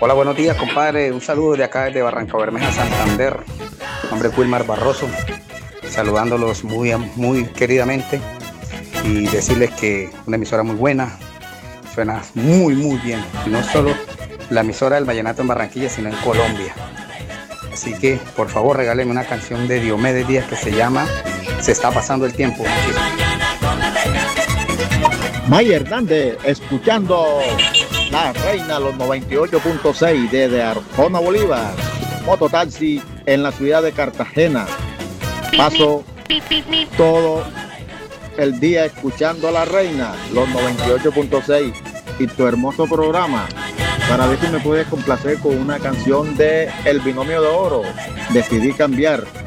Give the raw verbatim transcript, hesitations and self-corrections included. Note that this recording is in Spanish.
Hola, buenos días, compadre. Un saludo de acá desde Barranca Bermeja, Santander. Nombre es Wilmar Barroso. Saludándolos muy, muy queridamente y decirles que una emisora muy buena, suena muy, muy bien. Y no solo la emisora del vallenato en Barranquilla, sino en Colombia. Así que, por favor, regálenme una canción de Diomedes Díaz que se llama Se está pasando el tiempo. May Hernández, escuchando La Reina, los noventa y ocho punto seis desde Arjona, Bolívar. Mototaxi en la ciudad de Cartagena. Paso todo el día escuchando a La Reina, los noventa y ocho punto seis y tu hermoso programa, para ver si me puedes complacer con una canción de El Binomio de Oro. Decidí cambiar.